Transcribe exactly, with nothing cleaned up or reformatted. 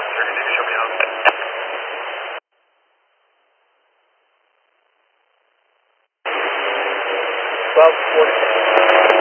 Sir, can you show me out? twelve forty.